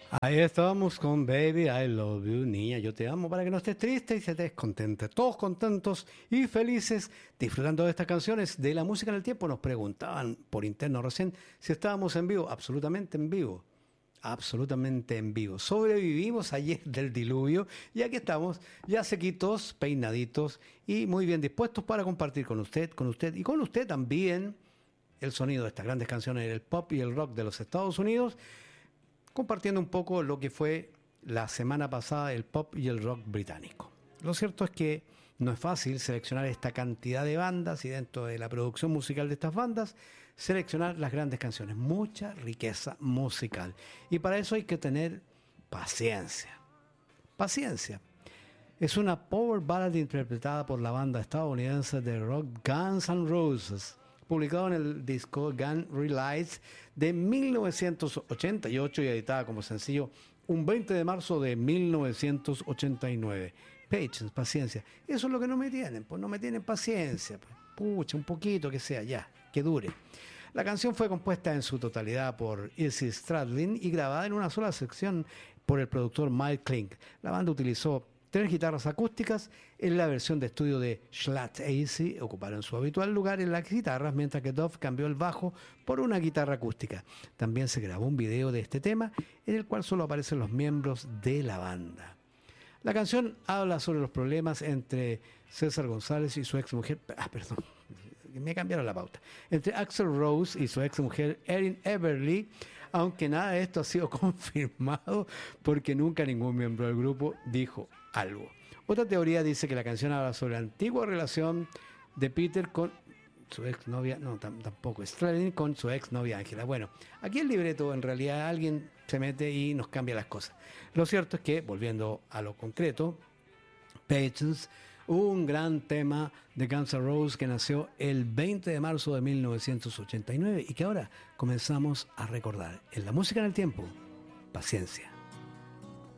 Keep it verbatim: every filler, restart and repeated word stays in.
Ahí estábamos con Baby, I Love You, niña, yo te amo, para que no estés triste y se te descontente. Todos contentos y felices disfrutando de estas canciones de la música en el tiempo. Nos preguntaban por interno recién si estábamos en vivo. Absolutamente en vivo. Absolutamente en vivo. Sobrevivimos ayer del diluvio y aquí estamos, ya sequitos, peinaditos y muy bien dispuestos para compartir con usted, con usted y con usted también el sonido de estas grandes canciones del pop y el rock de los Estados Unidos, compartiendo un poco lo que fue la semana pasada el pop y el rock británico. Lo cierto es que no es fácil seleccionar esta cantidad de bandas y dentro de la producción musical de estas bandas, seleccionar las grandes canciones. Mucha riqueza musical. Y para eso hay que tener paciencia. Paciencia. Es una power ballad interpretada por la banda estadounidense de rock Guns N' Roses, publicado en el disco Gun Relights de mil novecientos ochenta y ocho y editada como sencillo un veinte de marzo de mil novecientos ochenta y nueve. Patience, paciencia. Eso es lo que no me tienen, pues no me tienen paciencia. Pues. Pucha, un poquito que sea, ya, que dure. La canción fue compuesta en su totalidad por Izzy Stradlin y grabada en una sola sección por el productor Mike Klink. La banda utilizó tres guitarras acústicas. En la versión de estudio de Schlatt e Izzy ocuparon su habitual lugar en las guitarras, mientras que Duff cambió el bajo por una guitarra acústica. También se grabó un video de este tema, en el cual solo aparecen los miembros de la banda. La canción habla sobre los problemas entre César González y su ex mujer, ah, perdón, me cambiaron la pauta, entre Axl Rose y su ex mujer Erin Everly, aunque nada de esto ha sido confirmado porque nunca ningún miembro del grupo dijo algo. Otra teoría dice que la canción habla sobre la antigua relación de Peter con su ex novia, no, tam, tampoco, Stradlin con su ex novia Ángela. Bueno, aquí el libreto en realidad alguien se mete y nos cambia las cosas. Lo cierto es que, volviendo a lo concreto, Patience, un gran tema de Guns N' Roses que nació el veinte de marzo de mil novecientos ochenta y nueve y que ahora comenzamos a recordar en la música en el tiempo. Paciencia.